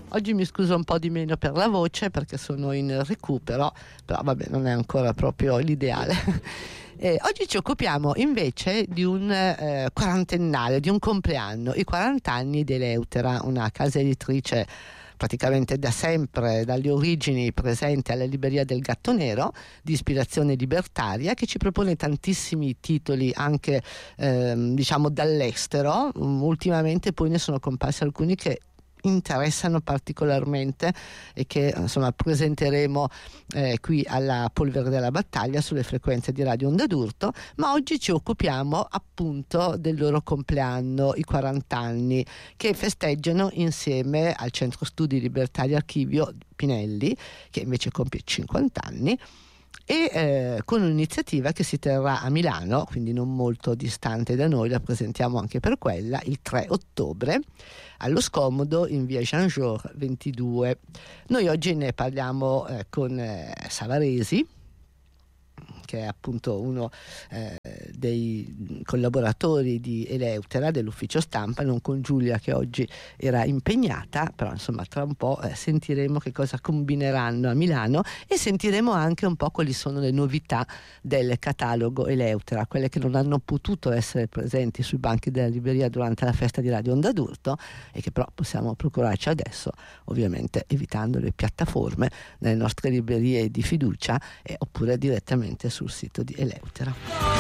Oggi mi scuso un po' di meno per la voce perché sono in recupero, però vabbè, non è ancora proprio l'ideale. Oggi ci occupiamo invece di un quarantennale, di un compleanno, i 40 anni dell'Eleutera, una casa editrice praticamente da sempre, dalle origini presente alla Libreria del Gatto Nero, di ispirazione libertaria, che ci propone tantissimi titoli anche diciamo dall'estero. Ultimamente poi ne sono comparsi alcuni che interessano particolarmente e che insomma presenteremo qui alla Polvere della Battaglia sulle frequenze di Radio Onda d'Urto, ma oggi ci occupiamo appunto del loro compleanno, i 40 anni, che festeggiano insieme al Centro Studi Libertari Archivio Pinelli, che invece compie 50 anni, e con un'iniziativa che si terrà a Milano, quindi non molto distante da noi. La presentiamo anche per quella il 3 ottobre allo Scomodo in via Jean Jaurès 22. Noi oggi ne parliamo con Savaresi, che è appunto uno dei collaboratori di Eleutera, dell'ufficio stampa, non con Giulia che oggi era impegnata, però insomma tra un po' sentiremo che cosa combineranno a Milano e sentiremo anche un po' quali sono le novità del catalogo Eleutera, quelle che non hanno potuto essere presenti sui banchi della libreria durante la festa di Radio Onda d'Urto e che però possiamo procurarci adesso, ovviamente evitando le piattaforme nelle nostre librerie di fiducia oppure direttamente sul sito di Eleutera.